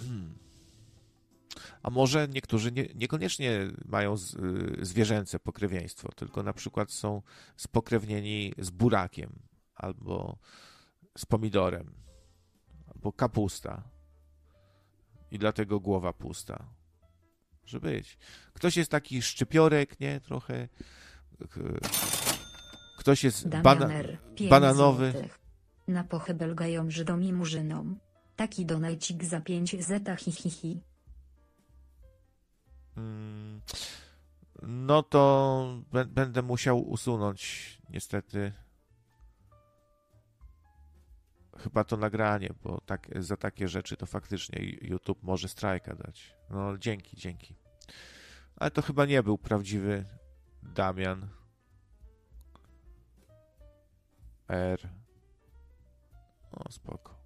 A może niektórzy niekoniecznie mają zwierzęce pokrewieństwo, tylko na przykład są spokrewnieni z burakiem, albo z pomidorem, albo kapusta i dlatego głowa pusta. Może być. Ktoś jest taki szczypiorek, nie? Trochę. Ktoś jest Damianer, 5 bananowy. złotych. Na pochybel gają Żydom i Murzynom. Taki donajcik za 5 zeta hi. No to będę musiał usunąć niestety chyba to nagranie, bo za takie rzeczy to faktycznie YouTube może strajka dać. No dzięki. Ale to chyba nie był prawdziwy Damian R. O, spoko.